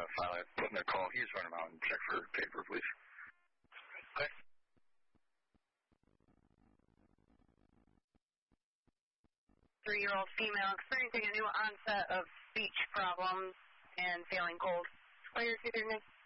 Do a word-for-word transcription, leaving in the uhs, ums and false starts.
uh, finally put in a call. He's running out and check for paper, please. Okay. Three-year-old female experiencing a new onset of speech problems and feeling cold. Clear to their next